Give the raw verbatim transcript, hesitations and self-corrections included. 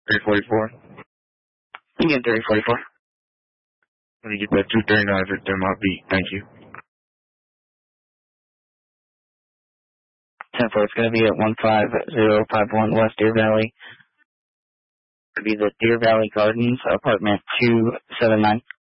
three forty-four. You get three forty-four. Let me get that two thirty-nine Victor my beat. Thank you. ten four, it's going to be at one five zero five one West Deer Valley. It would be the Deer Valley Gardens, apartment two seven nine.